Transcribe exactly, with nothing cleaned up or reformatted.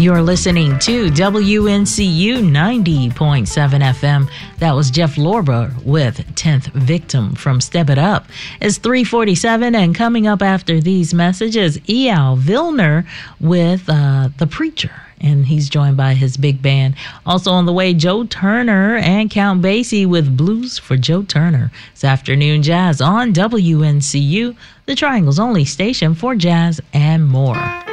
You're listening to W N C U ninety point seven F M. That was Jeff Lorber with tenth Victim from Step It Up. It's three forty-seven, and coming up after these messages, Eyal Vilner with uh, The Preacher, and he's joined by his big band. Also on the way, Joe Turner and Count Basie with Blues for Joe Turner. It's Afternoon Jazz on W N C U, the Triangle's only station for jazz and more.